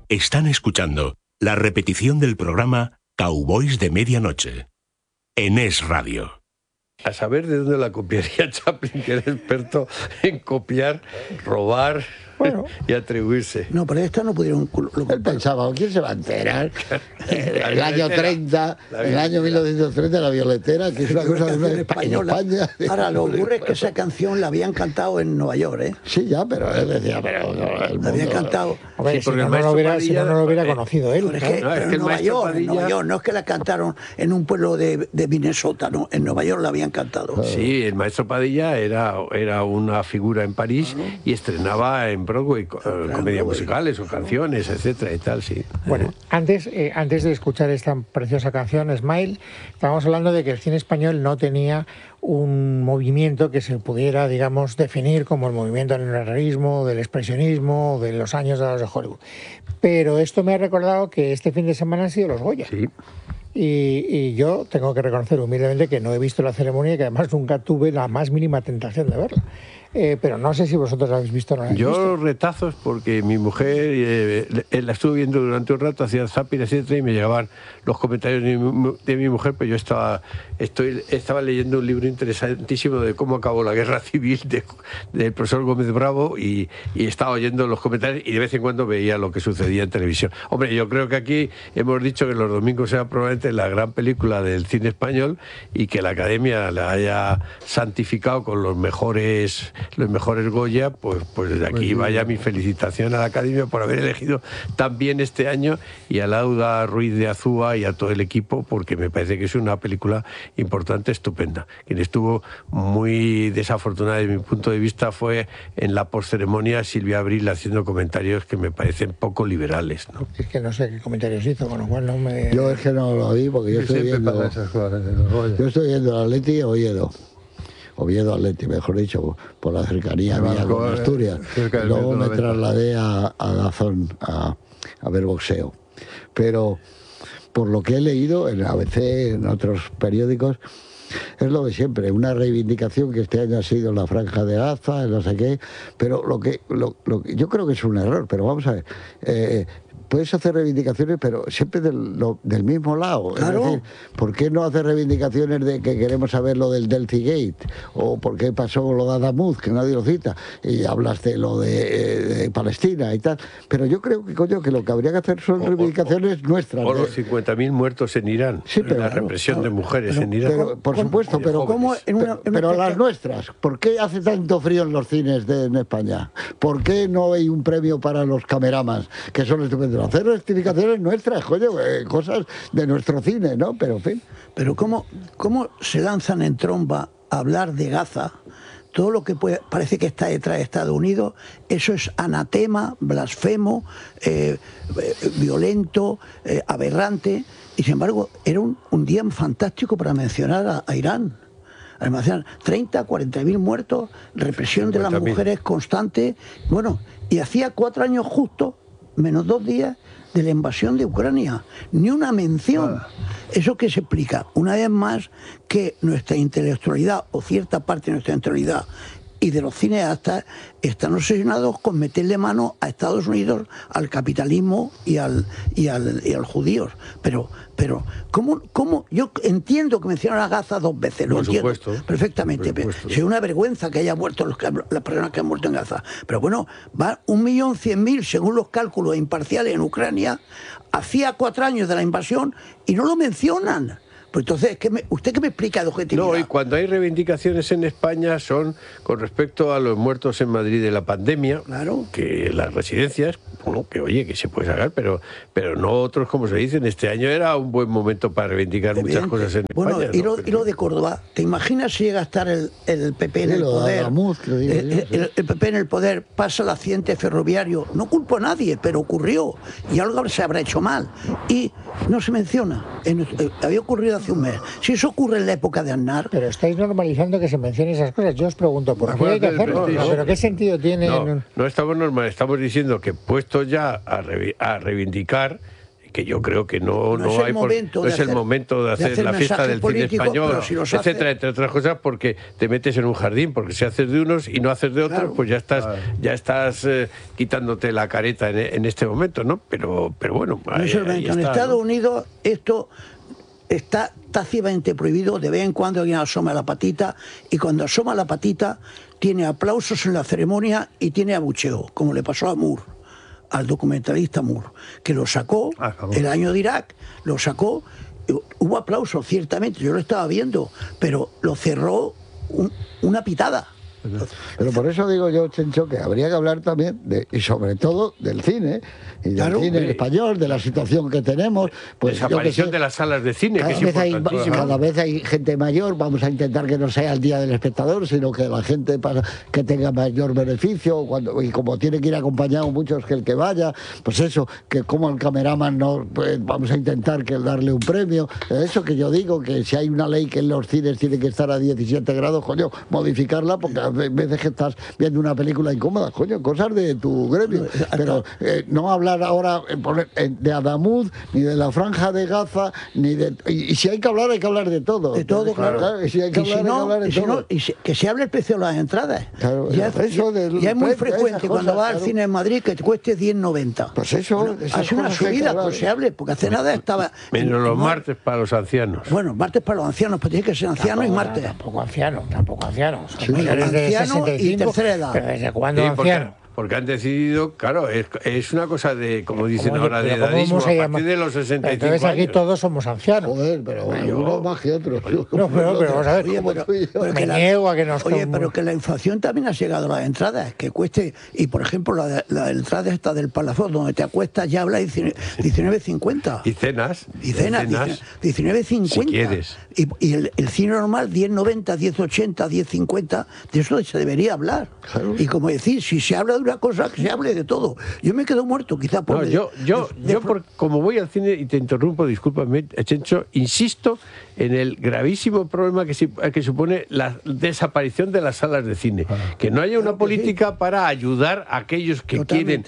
Están escuchando la repetición del programa Cowboys de Medianoche en Es Radio. A saber de dónde la copiaría Chaplin, que era experto en copiar, robar, y atribuirse. No, pero esta no pudieron... Él pensaba, ¿quién se va a enterar? El año 30, el año 1930, la violetera, que es una cosa de una española. Ahora, lo que ocurre es que esa canción la habían cantado en Nueva York, ¿eh? Sí, ya, pero él decía, pero... La habían cantado... Hombre, si no lo hubiera conocido él. Pero es que, en Nueva York, no es que la cantaron en un pueblo de Minnesota, no, en Nueva York la habían cantado. Sí, el maestro Padilla era una figura en París y estrenaba en Broadway comedias musicales o canciones, etcétera y tal, sí. Bueno, antes de escuchar esta preciosa canción, Smile, estábamos hablando de que el cine español no tenía un movimiento que se pudiera, digamos, definir como el movimiento del neorrealismo, del expresionismo, de los años de Hollywood. Pero esto me ha recordado que este fin de semana han sido los Goya. Sí. Y yo tengo que reconocer humildemente que no he visto la ceremonia y que además nunca tuve la más mínima tentación de verla. Pero no sé si vosotros la habéis visto o no la habéis visto. Yo retazos porque mi mujer la estuve viendo durante un rato, hacía zapping, etcétera, y me llegaban los comentarios de mi mujer, pero yo estaba leyendo un libro interesantísimo de cómo acabó la guerra civil del profesor Gómez Bravo y estaba oyendo los comentarios y de vez en cuando veía lo que sucedía en televisión. Hombre, yo creo que aquí hemos dicho que los domingos sea probablemente la gran película del cine español y que la Academia la haya santificado con los mejores Goya, pues desde aquí vaya mi felicitación a la Academia por haber elegido tan bien este año, y a Lauda Ruiz de Azúa y a todo el equipo, porque me parece que es una película importante, estupenda. Quien estuvo muy desafortunada desde mi punto de vista fue en la postceremonia Silvia Abril, haciendo comentarios que me parecen poco liberales, ¿no? Es que no sé qué comentarios hizo, con lo cual no me... Yo es que no lo vi porque yo estoy viendo el Atleti Oviedo Atleti, mejor dicho, por la cercanía mía con Asturias. Luego me trasladé a Dazón a ver boxeo. Pero por lo que he leído en ABC, en otros periódicos, es lo de siempre, una reivindicación que este año ha sido la Franja de Gaza, no sé qué, pero lo que yo creo que es un error, pero vamos a ver. Puedes hacer reivindicaciones, pero siempre del mismo lado. Claro. Es decir, ¿por qué no hacer reivindicaciones de que queremos saber lo del Delphi Gate? ¿O por qué pasó lo de Adamuz, que nadie lo cita? Y hablas de lo de Palestina y tal. Pero yo creo que lo que habría que hacer son reivindicaciones nuestras. O los 50.000 muertos en Irán. Sí, pero la represión de mujeres en Irán. Pero, por supuesto, pero las nuestras. ¿Por qué hace tanto frío en los cines en España? ¿Por qué no hay un premio para los cameramans, que son estupendos? Hacer rectificaciones nuestras, coño, cosas de nuestro cine, ¿no? Pero, en fin. Pero ¿cómo se lanzan en tromba a hablar de Gaza? Todo lo que parece que está detrás de Estados Unidos, eso es anatema, blasfemo, violento, aberrante. Y sin embargo, era un día fantástico para mencionar a Irán. Almacenar 30, 40.000 muertos, represión de las mujeres constante. Bueno, y hacía 4 años justo, menos 2 días, de la invasión de Ucrania. Ni una mención. ¿Eso qué se explica? Una vez más, que nuestra intelectualidad, o cierta parte de nuestra intelectualidad, y de los cineastas, están obsesionados con meterle mano a Estados Unidos, al capitalismo y al judíos. Pero ¿cómo? Yo entiendo que mencionan a Gaza 2 veces, lo entiendo perfectamente. Pero es una vergüenza que haya muerto las personas que han muerto en Gaza. Pero bueno, va 1.100.000, según los cálculos imparciales, en Ucrania. Hacía 4 años de la invasión y no lo mencionan. Pues entonces, ¿usted qué me explica de objetividad? No, y cuando hay reivindicaciones en España son con respecto a los muertos en Madrid de la pandemia, claro, que las residencias, bueno, que oye, que se puede sacar, pero no otros, como se dicen. Este año era un buen momento para reivindicar muchas cosas en España. Bueno, y lo de Córdoba, ¿te imaginas si llega a estar el PP en el poder? El PP en el poder, pasa el accidente ferroviario, no culpo a nadie, pero ocurrió, y algo se habrá hecho mal, y no se menciona. Había ocurrido hace un mes. Si eso ocurre en la época de Aznar... Pero estáis normalizando que se mencionen esas cosas. Yo os pregunto, ¿por qué hay que hacerlo? ¿Pero qué sentido tiene? No estamos normales, estamos diciendo que puestos ya a reivindicar, yo creo que no es el momento de hacer la fiesta del cine español, etcétera, entre otras cosas, porque te metes en un jardín, porque si haces de unos y no haces de otros, pues ya estás quitándote la careta en este momento, ¿no? Pero bueno, ahí en Estados Unidos esto está tácitamente prohibido. De vez en cuando alguien asoma la patita, y cuando asoma la patita tiene aplausos en la ceremonia y tiene abucheo, como le pasó a Moore, al documentalista Moore, que lo sacó el año de Irak, lo sacó, hubo aplausos, ciertamente, yo lo estaba viendo, pero lo cerró una pitada. Pero por eso digo yo, Chencho, que habría que hablar también, y sobre todo, del cine, y del cine español, de la situación que tenemos. Pues desaparición de las salas de cine, que es importantísimo. Cada vez hay gente mayor, vamos a intentar que no sea el día del espectador, sino que la gente que tenga mayor beneficio, y como tiene que ir acompañado muchos que el que vaya, pues eso, que como el cameraman no, pues vamos a intentar que darle un premio. Eso que yo digo, que si hay una ley que en los cines tiene que estar a 17 grados, coño, modificarla, porque a veces que estás viendo una película incómoda, coño, cosas de tu gremio, pero no hablar ahora de Adamud, ni de la Franja de Gaza, ni de... Y si hay que hablar de todo. De todo, claro. Y si hay que hablar de todo. Que se hable el precio de las entradas. Claro, ya es muy frecuente cuando vas al cine en Madrid que te cueste 10,90. Pues eso... Hace una subida, pues se hable, porque hace nada estaba... Menos los martes para los ancianos. Bueno, martes para los ancianos, pues tiene que ser anciano y martes. Tampoco ancianos. Sí, anciano y tercera edad. ¿Pero desde cuándo anciano? Porque han decidido, claro, es una cosa de, como dicen ahora, de edadismo, a partir de los 65 entonces aquí años. Todos somos ancianos. Joder, pero unos más que otros. No, pero vamos a ver, me niego a que nos... Oye, pero que la inflación también ha llegado a las entradas, que cueste, y por ejemplo la entrada esta del Palazón, donde te acuestas ya habla 19,50. Y cenas. 19,50. Si quieres. Y el cine normal, 10,90, 10,80, 10,50, de eso se debería hablar. Claro. Y como decir, si se habla de una cosa, que se hable de todo. Yo me quedo muerto, quizá por... No, como voy al cine, y te interrumpo, discúlpame, Chencho, insisto en el gravísimo problema que supone la desaparición de las salas de cine. Que no haya una política para ayudar a aquellos que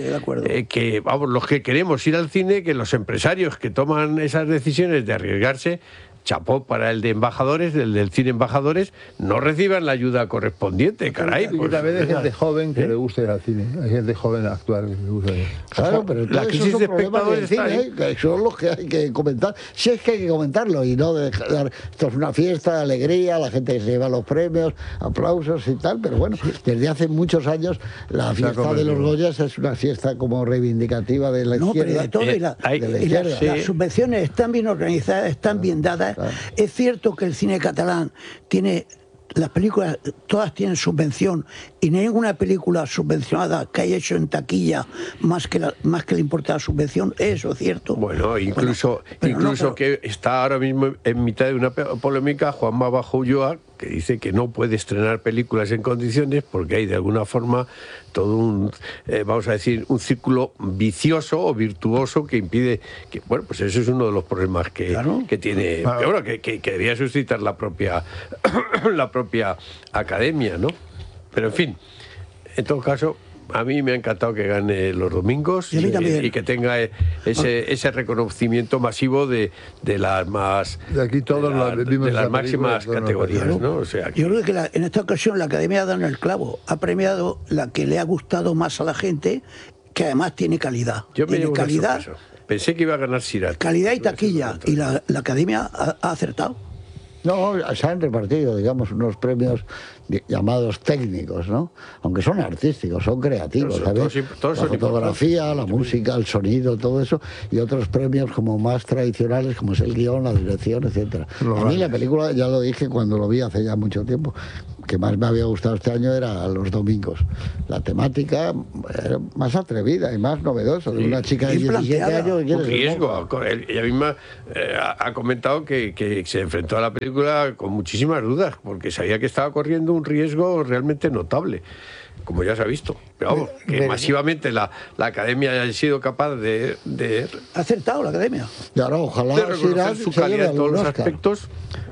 los que queremos ir al cine, que los empresarios que toman esas decisiones de arriesgarse, chapó para el de embajadores, del cine embajadores, no reciban la ayuda correspondiente, caray. Pues, también hay gente joven que le gusta ir al cine, hay gente joven actual que le gusta ir. Claro, pero la crisis de espectadores del cine, que son los que hay que comentar. Si es que hay que comentarlo y no dejar, esto es una fiesta de alegría, la gente que se lleva los premios, aplausos y tal, pero bueno, desde hace muchos años la fiesta de los Goyas es una fiesta como reivindicativa de la izquierda. Pero de todo, las subvenciones están bien organizadas, están bien dadas. Claro. Es cierto que el cine catalán tiene... Las películas todas tienen subvención y ninguna película subvencionada que haya hecho en taquilla más que le importa la subvención, eso es cierto. Bueno, incluso que está ahora mismo en mitad de una polémica Juanma Bajo Ulloa, que dice que no puede estrenar películas en condiciones porque hay de alguna forma todo un, vamos a decir, un círculo vicioso o virtuoso que impide que, bueno, pues eso es uno de los problemas que tiene, que debía suscitar la propia academia, ¿no? Pero en fin, en todo caso, a mí me ha encantado que gane los domingos y que tenga ese reconocimiento masivo de las más de aquí todos de las máximas categorías, ¿no? O sea, yo creo que en esta ocasión la Academia ha dado en el clavo, ha premiado la que le ha gustado más a la gente, que además tiene calidad. Yo me llevo calidad. Pensé que iba a ganar Sirat. Calidad y taquilla, y la Academia ha acertado. No, se han repartido, digamos, unos premios llamados técnicos, ¿no? Aunque son artísticos, son creativos, ¿sabes? La fotografía, la música, el sonido, todo eso, y otros premios como más tradicionales, como es el guión, la dirección, etcétera. A mí la película, ya lo dije cuando lo vi hace ya mucho tiempo, que más me había gustado este año era Los Domingos. La temática era más atrevida y más novedosa, de una chica de 17 años que quiere ser riesgo. Ella misma ha comentado que se enfrentó a la película con muchísimas dudas, porque sabía que estaba corriendo un riesgo realmente notable, como ya se ha visto. Pero vamos, que masivamente la Academia haya sido capaz de ha acertado la Academia. Y ahora ojalá de reconocer su calidad en todos los aspectos.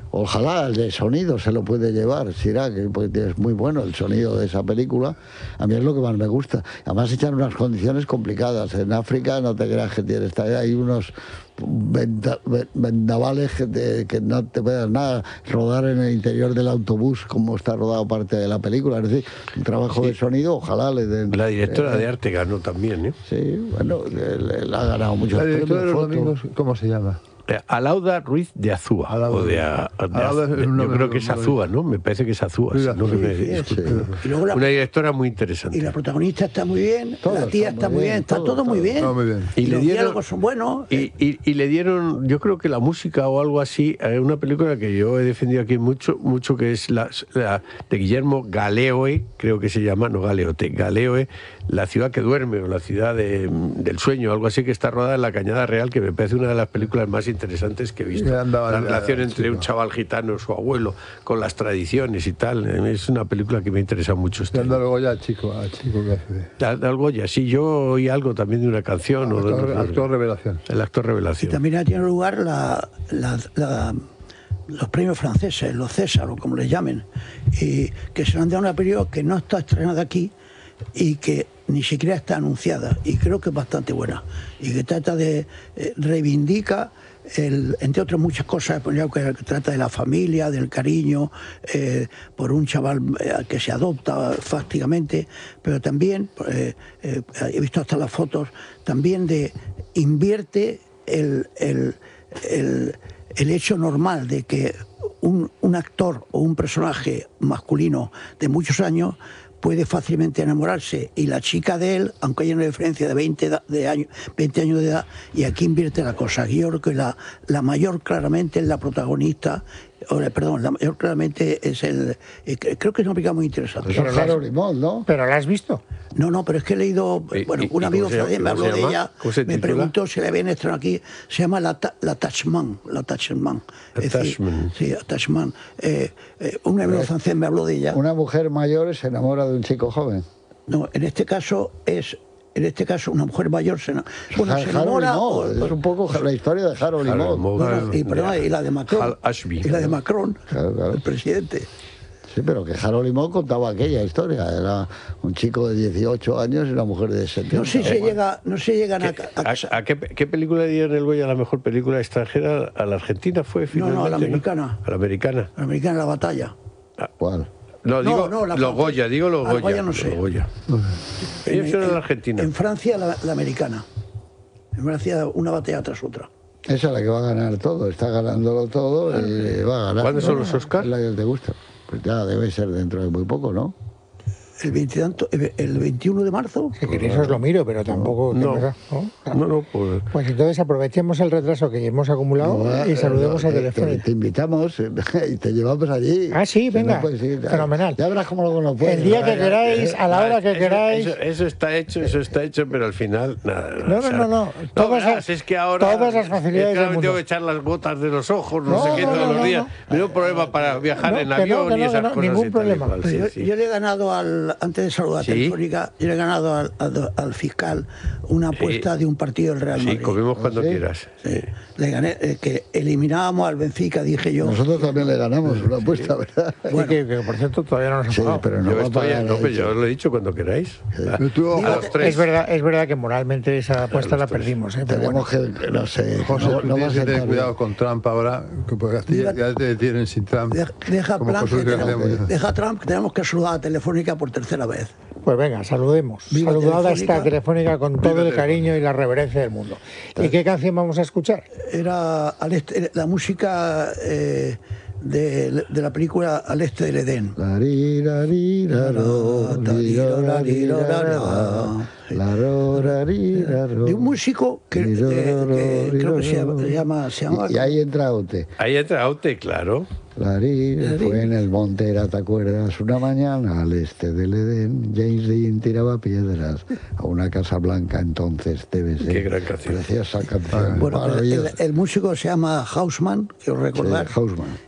Ojalá el de sonido se lo puede llevar, Sirac, porque es muy bueno el sonido de esa película. A mí es lo que más me gusta. Además echan unas condiciones complicadas. En África no te creas que tienes, hay unos vendavales que no te puedes nada. Rodar en el interior del autobús, como está rodado parte de la película. Es decir, un trabajo de sonido, ojalá le den... La directora de arte ganó también, ¿eh? Sí, bueno, le ha ganado muchos premios. La directora de los domingos, ¿cómo se llama? Alauda Ruiz de Azúa. Yo creo que es Azúa, ¿no? Me parece que es Azúa. Sí, ¿no? Y luego Una directora muy interesante. Y la protagonista está muy bien, Todo la tía está muy bien, está todo muy bien. Todo muy bien. Y los le dieron, diálogos son buenos. Y le dieron, yo creo que la música o algo así, una película que yo he defendido aquí mucho, que es la de Guillermo Galeoe, creo que se llama, no Galeote, Galeoe, La ciudad que duerme, o La ciudad del sueño, algo así, que está rodada en la Cañada Real, que me parece una de las películas más interesantes que he visto. La relación entre un chaval gitano, su abuelo, con las tradiciones y tal. Es una película que me interesa mucho. Le han dado el Goya al chico que hace. Al Goya, sí, yo oí algo también de una canción. Actor revelación. El actor revelación. Y también tiene lugar los premios franceses, los César, o como les llamen, y que se han dado una película que no está estrenada aquí y que ni siquiera está anunciada, y creo que es bastante buena, y que trata de reivindica entre otras muchas cosas, que trata de la familia, del cariño por un chaval que se adopta fácticamente, pero también he visto hasta las fotos, también invierte el hecho normal de que un actor o un personaje masculino de muchos años puede fácilmente enamorarse, y la chica de él, aunque haya una diferencia de 20 años de edad, y aquí invierte la cosa. Yo creo que la mayor claramente es la protagonista, la mayor claramente es creo que es una película muy interesante. Eso es Harold Limón, ¿no? ¿Pero la has visto? No, pero es que he leído, un amigo francés me habló de ella, me preguntó si la habían estrenado aquí, se llama L'Attachement. Sí, Attachment. Un amigo francés me habló de ella. Una mujer mayor se enamora de un chico joven. No, en este caso una mujer mayor se enamora. Es un poco la historia de Harold Limón. Y la de Macron. Y la de Macron, claro. El presidente. Sí, pero que Harold Limón contaba aquella historia. Era un chico de 18 años y una mujer de 70. No sé si llegan a ¿Qué película dieron el Goya a la mejor película extranjera? ¿A la Argentina fue finalmente? No, a la americana. ¿A la americana? A la americana, La Batalla. ¿Cuál? No, digo los Goya, los Goya. No sé. Los Goya. Ellos eran la Argentina. En Francia, la americana. En Francia, una batalla tras otra. Esa es la que va a ganar todo. Está ganándolo todo y va a ganar. ¿Cuándo son los Oscars? La que te gusta. Pues ya debe ser dentro de muy poco, ¿no? El 21 de marzo. Si queréis os lo miro, pero tampoco... No, pues entonces aprovechemos el retraso que hemos acumulado y saludemos a Telefónica. Te invitamos y te llevamos allí. Ah, sí, venga, fenomenal. Ya verás cómo luego no puedes. El día que queráis, a la hora que queráis... Eso está hecho, pero al final, nada. No. Es que ahora... Todas las facilidades del mundo. Tengo que echar las gotas de los ojos, no sé qué, todos los días. No hay un problema para viajar en avión y esas cosas. Ningún problema. Yo le he ganado antes de saludar a Telefónica, yo le he ganado al fiscal una apuesta de un partido del Real Madrid. Sí, comemos cuando quieras. Sí. Le gané, que eliminábamos al Benfica, dije yo. Nosotros también le ganamos una apuesta, ¿verdad? Bueno, que por cierto todavía no nos ha pagado. Pero yo os lo he dicho cuando queráis. A los tres. Es verdad que moralmente esa apuesta la perdimos. Tenemos que, no sé, José, no tienes vas que a tener estar cuidado con Trump ahora, porque ya te detienen sin Trump. Deja Trump, que tenemos que saludar a Telefónica por tercera vez. Pues venga, saludemos. Saludada esta Telefónica con todo el cariño y la reverencia del mundo. ¿Y qué canción vamos a escuchar? Era la música de la película Al Este del Edén. De un músico que creo que se llama... Y ahí entra Aute. Ahí entra Aute, claro. Fue en el Montera, ¿te acuerdas? Una mañana al este del Edén, James Dean tiraba piedras a una casa blanca, entonces debe ser. Qué gran canción. Preciosa canción. Bueno, el músico se llama Houseman, quiero recordar. Sí, Houseman.